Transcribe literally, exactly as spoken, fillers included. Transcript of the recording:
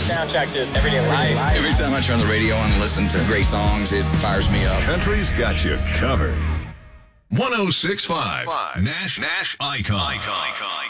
Soundtrack to everyday life. Every time I turn the radio on and listen to great songs, it fires me up. Country's got you covered. one oh six point five Nash Nash Icon. Icon.